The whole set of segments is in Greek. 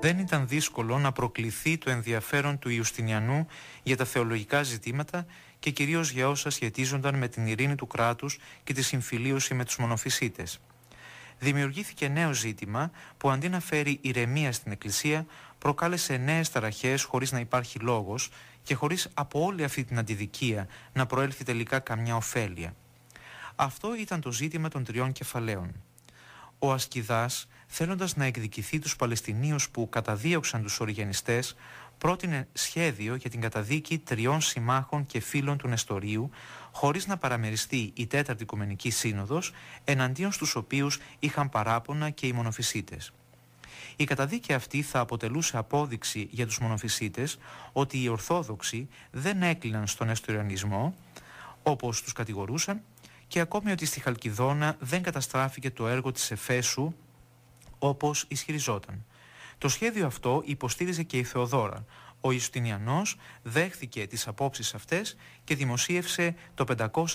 Δεν ήταν δύσκολο να προκληθεί το ενδιαφέρον του Ιουστινιανού για τα θεολογικά ζητήματα και κυρίως για όσα σχετίζονταν με την ειρήνη του κράτους και τη συμφιλίωση με τους μονοφυσίτες. Δημιουργήθηκε νέο ζήτημα που αντί να φέρει ηρεμία στην Εκκλησία, προκάλεσε νέες ταραχές χωρίς να υπάρχει λόγος και χωρίς από όλη αυτή την αντιδικία να προέλθει τελικά καμιά ωφέλεια. Αυτό ήταν το ζήτημα των 3 κεφαλαίων. Ο Ασκηδάς, θέλοντας να εκδικηθεί τους Παλαιστινίους που καταδίωξαν τους Οριγενιστές, πρότεινε σχέδιο για την καταδίκη 3 συμμάχων και φίλων του Νεστορίου, χωρίς να παραμεριστεί η Τέταρτη Οικουμενική Σύνοδος, εναντίον στους οποίους είχαν παράπονα και οι μονοφυσίτες. Η καταδίκη αυτή θα αποτελούσε απόδειξη για τους μονοφυσίτες ότι οι Ορθόδοξοι δεν έκλειναν στον νεστοριανισμό, όπως τους κατηγορούσαν, και ακόμη ότι στη Χαλκιδόνα δεν καταστράφηκε το έργο της Εφέσου όπως ισχυριζόταν. Το σχέδιο αυτό υποστήριζε και η Θεοδόρα. Ο Ιουστινιανός δέχθηκε τις απόψεις αυτές και δημοσίευσε το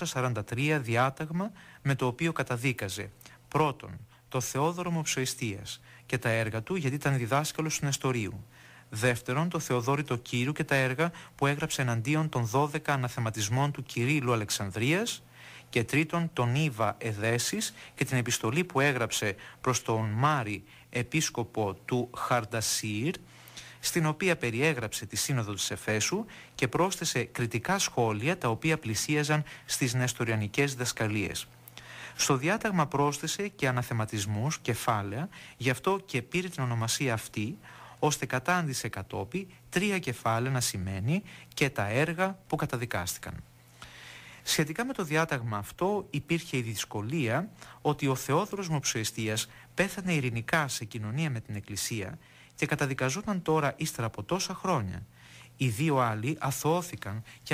543 διάταγμα με το οποίο καταδίκαζε πρώτον το Θεόδωρο Μοψοϊστίας και τα έργα του γιατί ήταν διδάσκαλος του Νεστορίου. Δεύτερον, το Θεοδόρητο Κύρου και τα έργα που έγραψε εναντίον των 12 αναθεματισμών του Κυρίλλου Αλεξανδρίας. Και τρίτον, τον Ήβα Εδέσης και την επιστολή που έγραψε προς τον Μάρη, επίσκοπο του Χαρντασίρ, στην οποία περιέγραψε τη Σύνοδο της Εφέσου και πρόσθεσε κριτικά σχόλια τα οποία πλησίαζαν στις νεστοριανικές διδασκαλίες. Στο διάταγμα πρόσθεσε και αναθεματισμούς, κεφάλαια, γι' αυτό και πήρε την ονομασία αυτή, ώστε κατάντησε κατόπι 3 κεφάλαια να σημαίνει και τα έργα που καταδικάστηκαν. Σχετικά με το διάταγμα αυτό υπήρχε η δυσκολία ότι ο Θεόδωρος Μοψοϊστίας πέθανε ειρηνικά σε κοινωνία με την Εκκλησία και καταδικαζόταν τώρα ύστερα από τόσα χρόνια. Οι 2 άλλοι αθωώθηκαν και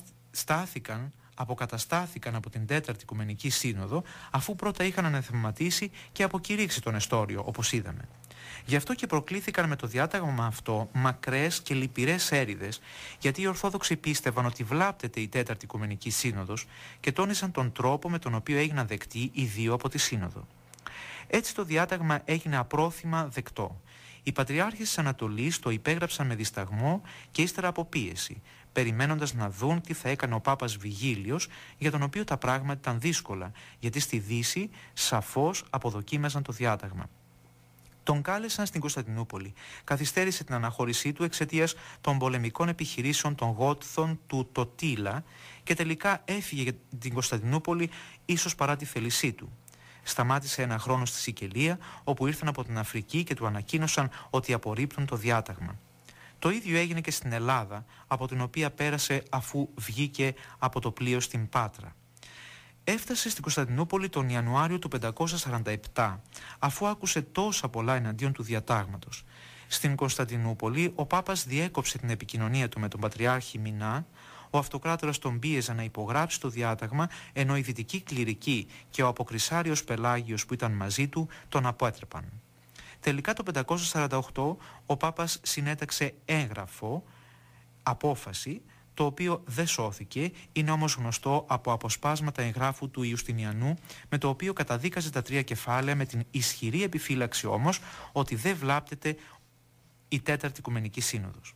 αποκαταστάθηκαν από την Τέταρτη Οικουμενική Σύνοδο, αφού πρώτα είχαν αναθεματίσει και αποκηρύξει τον Νεστόριο, όπως είδαμε. Γι' αυτό και προκλήθηκαν με το διάταγμα αυτό μακρές και λυπηρές έρηδες, γιατί οι Ορθόδοξοι πίστευαν ότι βλάπτεται η Τέταρτη Οικουμενική Σύνοδος και τόνισαν τον τρόπο με τον οποίο έγιναν δεκτοί οι 2 από τη Σύνοδο. Έτσι το διάταγμα έγινε απρόθυμα δεκτό. Οι Πατριάρχες της Ανατολής το υπέγραψαν με δισταγμό και ύστερα από πίεση, περιμένοντας να δουν τι θα έκανε ο Πάπας Βιγίλιος, για τον οποίο τα πράγματα ήταν δύσκολα, γιατί στη Δύση σαφώς αποδοκίμαζαν το διάταγμα. Τον κάλεσαν στην Κωνσταντινούπολη. Καθυστέρησε την αναχώρησή του εξαιτίας των πολεμικών επιχειρήσεων των Γότθων του Τοτήλα και τελικά έφυγε για την Κωνσταντινούπολη ίσως παρά τη θέλησή του. Σταμάτησε 1 χρόνο στη Σικελία, όπου ήρθαν από την Αφρική και του ανακοίνωσαν ότι απορρίπτουν το διάταγμα. Το ίδιο έγινε και στην Ελλάδα, από την οποία πέρασε αφού βγήκε από το πλοίο στην Πάτρα. Έφτασε στην Κωνσταντινούπολη τον Ιανουάριο του 547, αφού άκουσε τόσα πολλά εναντίον του διατάγματος. Στην Κωνσταντινούπολη ο Πάπας διέκοψε την επικοινωνία του με τον Πατριάρχη Μινά, ο Αυτοκράτορας τον πίεζε να υπογράψει το διάταγμα, ενώ οι δυτικοί κληρικοί και ο αποκρισάριος Πελάγιος που ήταν μαζί του τον απέτρεπαν. Τελικά το 548 ο Πάπας συνέταξε έγγραφο, απόφαση, το οποίο δεν σώθηκε, είναι όμως γνωστό από αποσπάσματα εγγράφου του Ιουστινιανού, με το οποίο καταδίκαζε τα 3 κεφάλαια με την ισχυρή επιφύλαξη όμως ότι δεν βλάπτεται η Τέταρτη Οικουμενική Σύνοδος.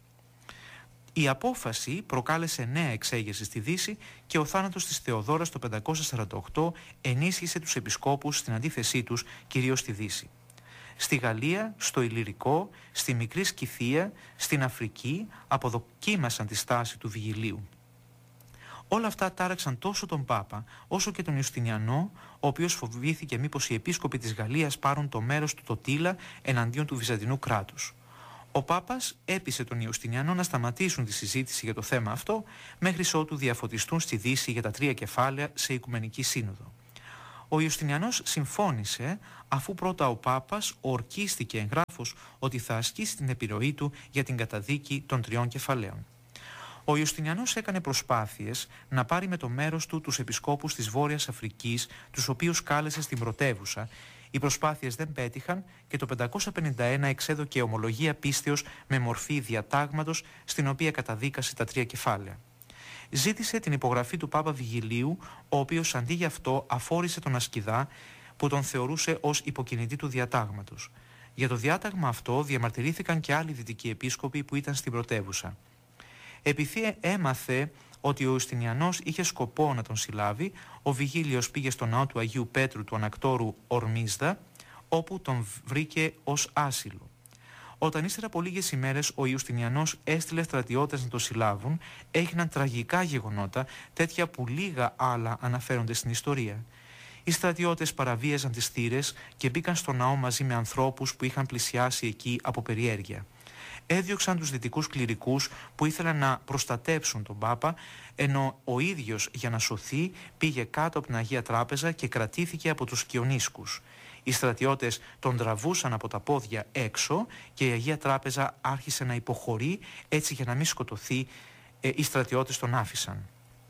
Η απόφαση προκάλεσε νέα εξέγερση στη Δύση και ο θάνατος της Θεοδόρας το 548 ενίσχυσε τους επισκόπους στην αντίθεσή τους, κυρίως στη Δύση. Στη Γαλλία, στο Ιλλυρικό, στη Μικρή Σκυθία, στην Αφρική αποδοκίμασαν τη στάση του Βιγιλίου. Όλα αυτά τάραξαν τόσο τον Πάπα όσο και τον Ιουστινιανό, ο οποίος φοβήθηκε μήπως οι επίσκοποι της Γαλλίας πάρουν το μέρος του Τοτήλα εναντίον του Βυζαντινού κράτους. Ο Πάπας έπεισε τον Ιουστινιανό να σταματήσουν τη συζήτηση για το θέμα αυτό, μέχρι ότου διαφωτιστούν στη Δύση για τα 3 κεφάλαια σε Οικουμενική Σύνοδο. Ο Ιουστινιανός συμφώνησε, αφού πρώτα ο Πάπας ορκίστηκε εγγράφος ότι θα ασκήσει την επιρροή του για την καταδίκη των 3 κεφαλαίων. Ο Ιουστινιανός έκανε προσπάθειες να πάρει με το μέρος του τους επισκόπους της Βόρειας Αφρικής, τους οποίους κάλεσε στην πρωτεύουσα. Οι προσπάθειες δεν πέτυχαν και το 551 εξέδωκε ομολογία πίστεως με μορφή διατάγματος, στην οποία καταδίκασε τα 3 κεφάλαια. Ζήτησε την υπογραφή του Πάπα Βιγιλίου, ο οποίος αντί γι' αυτό αφόρησε τον Ασκηδά, που τον θεωρούσε ως υποκινητή του διατάγματος. Για το διάταγμα αυτό διαμαρτυρήθηκαν και άλλοι δυτικοί επίσκοποι που ήταν στην πρωτεύουσα. Επειδή έμαθε ότι ο Ιουστινιανός είχε σκοπό να τον συλλάβει, ο Βιγίλιος πήγε στο ναό του Αγίου Πέτρου του Ανακτόρου Ορμίσδα, όπου τον βρήκε ως άσυλο. Όταν ύστερα από λίγες ημέρες ο Ιουστινιανός έστειλε στρατιώτες να το συλλάβουν, έγιναν τραγικά γεγονότα, τέτοια που λίγα άλλα αναφέρονται στην ιστορία. Οι στρατιώτες παραβίαζαν τις θύρες και μπήκαν στο ναό μαζί με ανθρώπους που είχαν πλησιάσει εκεί από περιέργεια. Έδιωξαν τους δυτικούς κληρικούς που ήθελαν να προστατέψουν τον Πάπα, ενώ ο ίδιος για να σωθεί πήγε κάτω από την Αγία Τράπεζα και κρατήθηκε από τους Κιονίσκους. Οι στρατιώτες τον τραβούσαν από τα πόδια έξω και η Αγία Τράπεζα άρχισε να υποχωρεί, έτσι για να μην σκοτωθεί οι στρατιώτες τον άφησαν.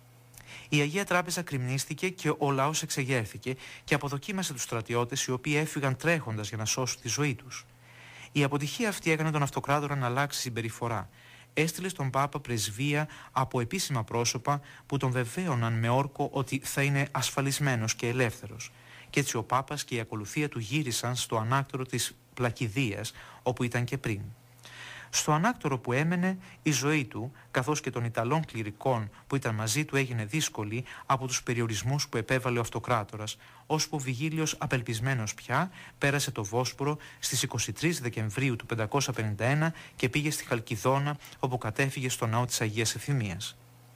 Η Αγία Τράπεζα κρημνίστηκε και ο λαός εξεγέρθηκε και αποδοκίμασε τους στρατιώτες, οι οποίοι έφυγαν τρέχοντας για να σώσουν τη ζωή τους. Η αποτυχία αυτή έκανε τον Αυτοκράτορα να αλλάξει συμπεριφορά. Έστειλε στον Πάπα πρεσβεία από επίσημα πρόσωπα που τον βεβαίωναν με όρκο ότι θα είναι ασφαλισμένος και ελεύθερος. Και έτσι ο Πάπας και η ακολουθία του γύρισαν στο ανάκτορο της Πλακιδίας, όπου ήταν και πριν. Στο ανάκτορο που έμενε, η ζωή του, καθώς και των Ιταλών κληρικών που ήταν μαζί του, έγινε δύσκολη από τους περιορισμούς που επέβαλε ο Αυτοκράτορας, ώσπου ο Βιγίλιος, απελπισμένος πια, πέρασε το Βόσπορο στις 23 Δεκεμβρίου του 551 και πήγε στη Χαλκιδόνα, όπου κατέφυγε στο ναό της Αγίας Ευθυμίας.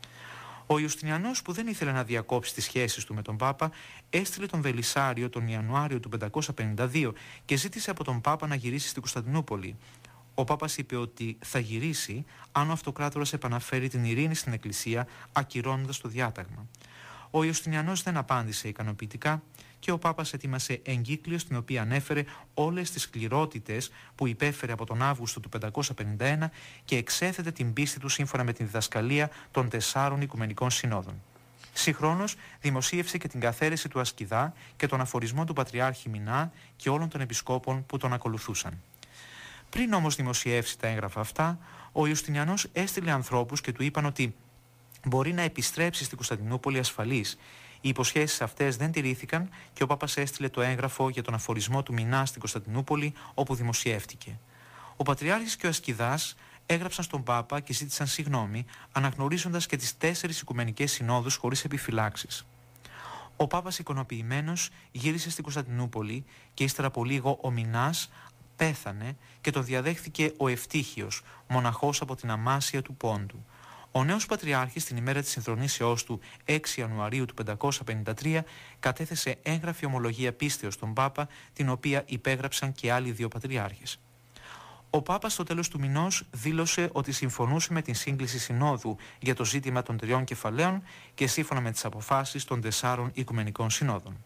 Ο Ιουστινιανός, που δεν ήθελε να διακόψει τις σχέσεις του με τον Πάπα, έστειλε τον Βελισσάριο τον Ιανουάριο του 552 και ζήτησε από τον Πάπα να γυρίσει στην Κωνσταντινούπολη. Ο Πάπας είπε ότι θα γυρίσει αν ο Αυτοκράτορας επαναφέρει την ειρήνη στην Εκκλησία, ακυρώνοντας το διάταγμα. Ο Ιουστινιανός δεν απάντησε ικανοποιητικά και ο Πάπας ετοίμασε εγκύκλιο στην οποία ανέφερε όλες τις σκληρότητες που υπέφερε από τον Αύγουστο του 551 και εξέθετε την πίστη του σύμφωνα με την διδασκαλία των 4 Οικουμενικών Συνόδων. Συγχρόνως δημοσίευσε και την καθαίρεση του Ασκηδά και τον αφορισμό του Πατριάρχη Μινά και όλων των επισκόπων που τον ακολουθούσαν. Πριν όμως δημοσιεύσει τα έγγραφα αυτά, ο Ιουστινιανός έστειλε ανθρώπους και του είπαν ότι μπορεί να επιστρέψει στην Κωνσταντινούπολη ασφαλής. Οι υποσχέσεις αυτές δεν τηρήθηκαν και ο Πάπας έστειλε το έγγραφο για τον αφορισμό του Μινά στην Κωνσταντινούπολη, όπου δημοσιεύτηκε. Ο Πατριάρχης και ο Ασκηδάς έγραψαν στον Πάπα και ζήτησαν συγγνώμη, αναγνωρίζοντας και τις 4 Οικουμενικές Συνόδους χωρίς επιφυλάξεις. Ο Πάπας, ικανοποιημένος, γύρισε στην Κωνσταντινούπολη και ύστερα από λίγο ο Μινάς πέθανε και τον διαδέχθηκε ο Ευτύχιος, μοναχός από την Αμάσια του Πόντου. Ο νέος Πατριάρχης την ημέρα της συνθρονήσεώς του 6 Ιανουαρίου του 553 κατέθεσε έγγραφη ομολογία πίστεως στον Πάπα, την οποία υπέγραψαν και άλλοι 2 Πατριάρχες. Ο Πάπας στο τέλος του μηνός δήλωσε ότι συμφωνούσε με την σύγκληση συνόδου για το ζήτημα των 3 κεφαλαίων και σύμφωνα με τις αποφάσεις των 4 Οικουμενικών Συνόδων.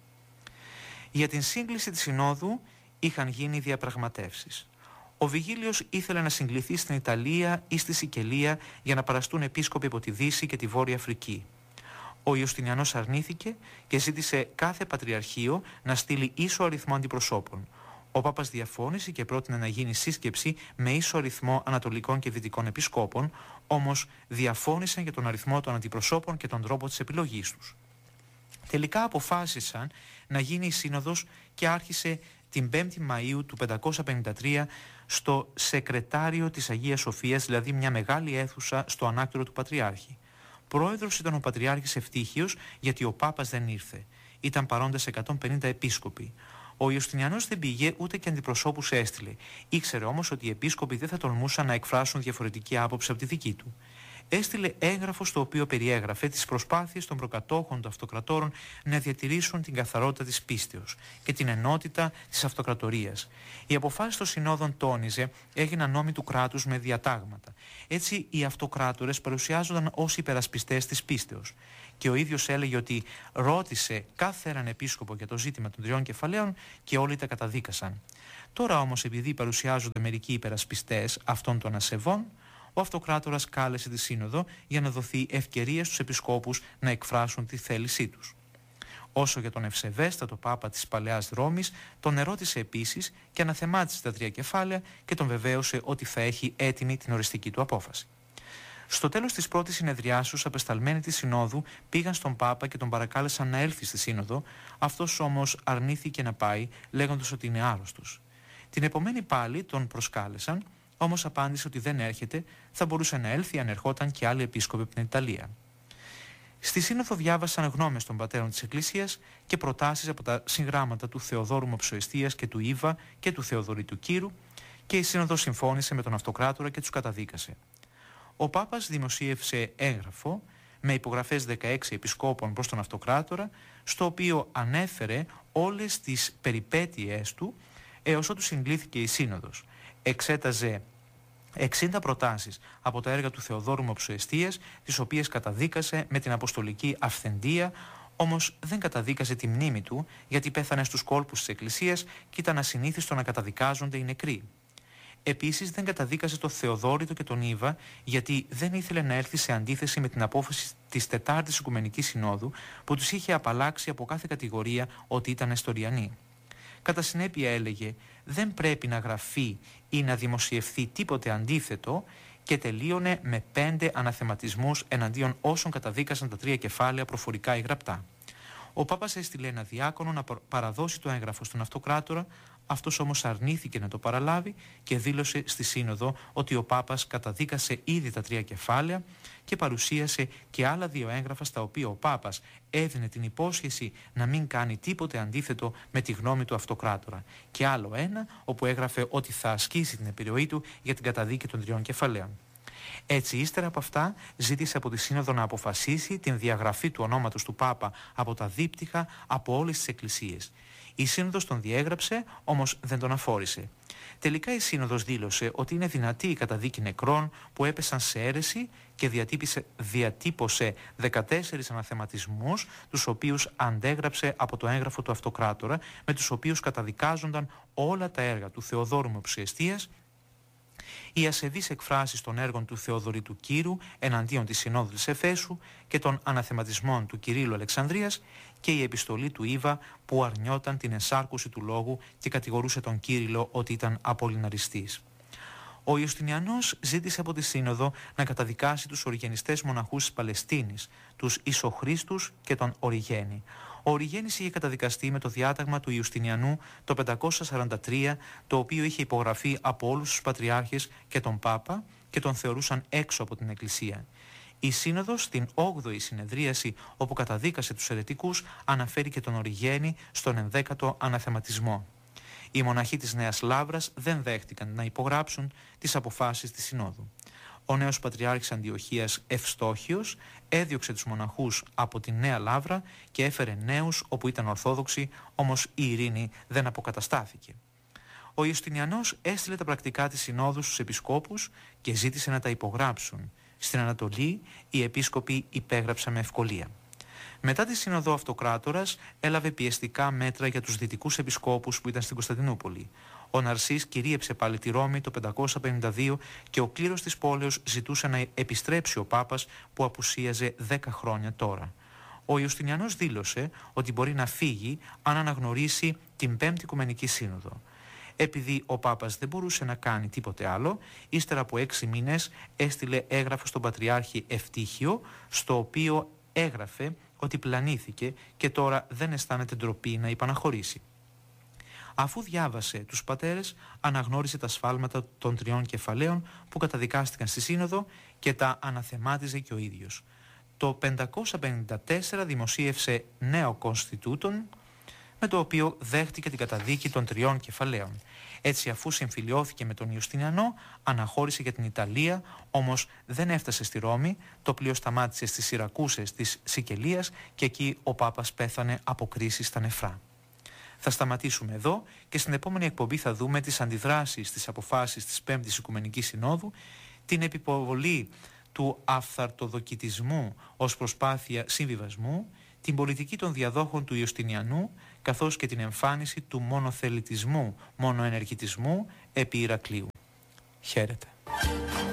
Για την σύγκληση της συνόδου είχαν γίνει διαπραγματεύσεις. Ο Βιγίλιος ήθελε να συγκληθεί στην Ιταλία ή στη Σικελία για να παραστούν επίσκοποι από τη Δύση και τη Βόρεια Αφρική. Ο Ιουστινιανός αρνήθηκε και ζήτησε κάθε πατριαρχείο να στείλει ίσο αριθμό αντιπροσώπων. Ο Πάπας διαφώνησε και πρότεινε να γίνει σύσκεψη με ίσο αριθμό ανατολικών και δυτικών επισκόπων, όμως διαφώνησαν για τον αριθμό των αντιπροσώπων και τον τρόπο της επιλογής τους. Τελικά αποφάσισαν να γίνει η σύνοδος και άρχισε την 5η Μαΐου του 553 στο Σεκρετάριο της Αγίας Σοφίας, δηλαδή μια μεγάλη αίθουσα στο ανάκτορο του Πατριάρχη. Πρόεδρος ήταν ο Πατριάρχης Ευτύχιος, γιατί ο Πάπας δεν ήρθε. Ήταν παρόντες 150 επίσκοποι. Ο Ιουστινιανός δεν πήγε ούτε και αντιπροσώπους έστειλε. Ήξερε όμως ότι οι επίσκοποι δεν θα τολμούσαν να εκφράσουν διαφορετική άποψη από τη δική του. Έστειλε έγγραφο στο οποίο περιέγραφε τις προσπάθειες των προκατόχων των αυτοκρατόρων να διατηρήσουν την καθαρότητα της πίστεως και την ενότητα της αυτοκρατορίας. Οι αποφάσεις των συνόδων, τόνιζε, έγιναν νόμοι του κράτους με διατάγματα. Έτσι οι αυτοκράτορες παρουσιάζονταν ως υπερασπιστές της πίστεως. Και ο ίδιος έλεγε ότι ρώτησε κάθε έναν επίσκοπο για το ζήτημα των 3 κεφαλαίων και όλοι τα καταδίκασαν. Τώρα όμως, επειδή παρουσιάζονται μερικοί υπερασπιστές αυτών των ασεβών, ο Αυτοκράτορας κάλεσε τη Σύνοδο για να δοθεί ευκαιρία στους επισκόπους να εκφράσουν τη θέλησή τους. Όσο για τον ευσεβέστατο Πάπα της Παλαιάς Ρώμης, τον ερώτησε επίσης και αναθεμάτισε τα 3 κεφάλαια και τον βεβαίωσε ότι θα έχει έτοιμη την οριστική του απόφαση. Στο τέλος της πρώτης συνεδριάσεως, απεσταλμένοι της Συνόδου πήγαν στον Πάπα και τον παρακάλεσαν να έλθει στη Σύνοδο. Αυτός όμως αρνήθηκε να πάει, λέγοντας ότι είναι άρρωστος. Την επομένη πάλι τον προσκάλεσαν, όμως απάντησε ότι δεν έρχεται, θα μπορούσε να έλθει αν ερχόταν και άλλοι επίσκοποι από την Ιταλία. Στη Σύνοδο διάβασαν γνώμες των πατέρων της Εκκλησίας και προτάσεις από τα συγγράμματα του Θεοδόρου Μοψοεστίας και του Ήβα και του Θεοδωρήτου Κύρου, και η Σύνοδος συμφώνησε με τον Αυτοκράτορα και τους καταδίκασε. Ο Πάπας δημοσίευσε έγγραφο με υπογραφές 16 επισκόπων προς τον Αυτοκράτορα, στο οποίο ανέφερε όλες τις περιπέτειές του έως ότου συγκλήθηκε η Σύνοδος. Εξέταζε 60 προτάσεις από τα έργα του Θεοδόρου Μοψοεστίας, τις οποίες καταδίκασε με την αποστολική αυθεντία, όμως δεν καταδίκασε τη μνήμη του, γιατί πέθανε στους κόλπους της Εκκλησίας και ήταν ασυνήθιστο να καταδικάζονται οι νεκροί. Επίσης δεν καταδίκασε τον Θεοδόρητο και τον Ήβα, γιατί δεν ήθελε να έρθει σε αντίθεση με την απόφαση της Τετάρτης Οικουμενικής Συνόδου, που τους είχε απαλλάξει από κάθε κατηγορία ότι ήταν εστοριανοί. Κατά συνέπεια έλεγε, δεν πρέπει να γραφεί ή να δημοσιευθεί τίποτε αντίθετο, και τελείωνε με 5 αναθεματισμούς εναντίον όσων καταδίκασαν τα 3 κεφάλαια προφορικά ή γραπτά. Ο Πάπας έστειλε ένα διάκονο να παραδώσει το έγγραφο στον Αυτοκράτορα. Αυτός όμως αρνήθηκε να το παραλάβει και δήλωσε στη Σύνοδο ότι ο Πάπας καταδίκασε ήδη τα 3 κεφάλαια και παρουσίασε και άλλα 2 έγγραφα στα οποία ο Πάπας έδινε την υπόσχεση να μην κάνει τίποτε αντίθετο με τη γνώμη του Αυτοκράτορα, και άλλο ένα όπου έγραφε ότι θα ασκήσει την επιρροή του για την καταδίκη των 3 κεφαλαίων. Έτσι, ύστερα από αυτά, ζήτησε από τη Σύνοδο να αποφασίσει την διαγραφή του ονόματος του Πάπα από τα δίπτυχα από όλες τις εκκλησίες. Η Σύνοδος τον διέγραψε, όμως δεν τον αφόρησε. Τελικά η Σύνοδος δήλωσε ότι είναι δυνατή η καταδίκη νεκρών που έπεσαν σε αίρεση και διατύπωσε 14 αναθεματισμούς, τους οποίους αντέγραψε από το έγγραφο του Αυτοκράτορα, με τους οποίους καταδικάζονταν όλα τα έργα του Θεοδόρου Μοψοεστίας, οι ασεβείς εκφράσεις των έργων του Θεοδωρήτου Κύρου εναντίον της Συνόδου της Εφέσου και των αναθεματισμών του Κυρίλλου Αλεξανδρίας, και η επιστολή του Ήβα που αρνιόταν την ενσάρκωση του λόγου και κατηγορούσε τον Κύριλλο ότι ήταν απολυναριστής. Ο Ιουστινιανός ζήτησε από τη Σύνοδο να καταδικάσει τους οριγενιστές μοναχούς της Παλαιστίνης, τους Ισοχρίστους και τον Οριγένη. Ο Οριγένης είχε καταδικαστεί με το διάταγμα του Ιουστινιανού το 543, το οποίο είχε υπογραφεί από όλους τους πατριάρχες και τον Πάπα, και τον θεωρούσαν έξω από την Εκκλησία. Η Σύνοδος στην 8η συνεδρίαση, όπου καταδίκασε τους αιρετικούς, αναφέρει και τον Οριγένη στον 11ο αναθεματισμό. Οι μοναχοί της Νέας Λαύρας δεν δέχτηκαν να υπογράψουν τις αποφάσεις της Συνόδου. Ο νέος Πατριάρχης Αντιοχίας Ευστόχιος έδιωξε τους μοναχούς από τη Νέα Λαύρα και έφερε νέους όπου ήταν Ορθόδοξοι, όμως η ειρήνη δεν αποκαταστάθηκε. Ο Ιουστινιανός έστειλε τα πρακτικά της Συνόδου στους επισκόπους και ζήτησε να τα υπογράψουν. Στην Ανατολή οι επίσκοποι υπέγραψαν με ευκολία. Μετά τη Σύνοδο, ο Αυτοκράτορας έλαβε πιεστικά μέτρα για τους δυτικούς επισκόπους που ήταν στην Κωνσταντινούπολη. Ο Ναρσής κυρίεψε πάλι τη Ρώμη το 552 και ο κλήρος της πόλεως ζητούσε να επιστρέψει ο Πάπας που απουσίαζε 10 χρόνια τώρα. Ο Ιουστινιανός δήλωσε ότι μπορεί να φύγει αν αναγνωρίσει την 5η Οικουμενική Σύνοδο. Επειδή ο Πάπας δεν μπορούσε να κάνει τίποτε άλλο, ύστερα από 6 μήνες έστειλε έγγραφο στον Πατριάρχη Ευτύχιο, στο οποίο έγραφε ότι πλανήθηκε και τώρα δεν αισθάνεται ντροπή να υπαναχωρήσει. Αφού διάβασε τους πατέρες, αναγνώρισε τα σφάλματα των 3 κεφαλαίων που καταδικάστηκαν στη Σύνοδο και τα αναθεμάτιζε και ο ίδιος. Το 554 δημοσίευσε νέο Κονστιτούτον, με το οποίο δέχτηκε την καταδίκη των 3 κεφαλαίων. Έτσι, αφού συμφιλιώθηκε με τον Ιουστινιανό, αναχώρησε για την Ιταλία, όμως δεν έφτασε στη Ρώμη. Το πλοίο σταμάτησε στις Σιρακούσες της Σικελίας και εκεί ο Πάπας πέθανε από κρίση στα νεφρά. Θα σταματήσουμε εδώ και στην επόμενη εκπομπή θα δούμε τις αντιδράσεις στις αποφάσεις της 5ης Οικουμενικής Συνόδου, την επιβολή του αυθαρτοδοκητισμού ως προσπάθεια συμβιβασμού, την πολιτική των διαδόχων του Ιουστινιανού, καθώς και την εμφάνιση του μονοθελητισμού, μονοενεργητισμού επί Ηρακλείου. Χαίρετε.